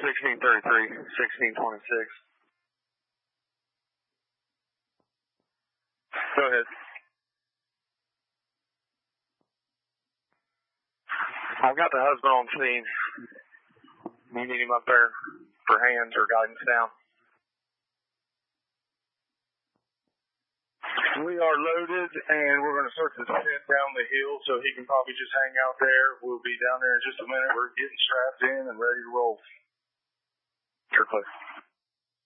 1633, 1626. Go ahead. I've got the husband on scene. You need him up there for hands or guidance down. We are loaded, and we're going to start the descent down the hill, so he can probably just hang out there. We'll be down there in just a minute. We're getting strapped in and ready to roll. Sure, Cliff.